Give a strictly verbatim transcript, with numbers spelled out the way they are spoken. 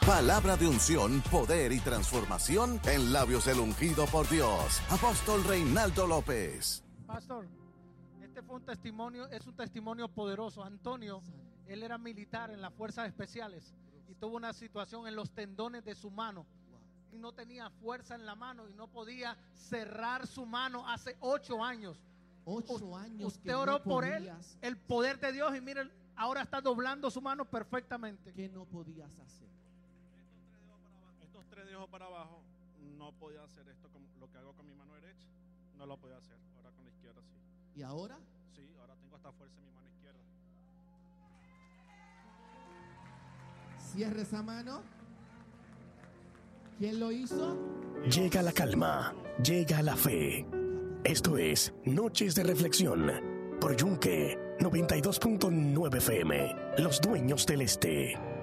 Palabra de unción, poder y transformación en labios del ungido por Dios. Apóstol Reinaldo López. Pastor, este fue un testimonio, es un testimonio poderoso. Antonio, él era militar en las fuerzas especiales y tuvo una situación en los tendones de su mano y no tenía fuerza en la mano y no podía cerrar su mano hace ocho años. Ocho años. Usted oró por él, el poder de Dios, y miren, ahora está doblando su mano perfectamente. ¿Qué no podías hacer? Estos tres dedos para abajo, no podía hacer esto como lo que hago con mi mano derecha, no lo podía hacer. Ahora con la izquierda sí. ¿Y ahora? Sí, ahora tengo esta fuerza en mi mano izquierda. Cierre esa mano. ¿Quién lo hizo? Llega la calma, llega la fe. Esto es Noches de Reflexión por Yunque noventa y dos punto nueve F M, Los Dueños del Este.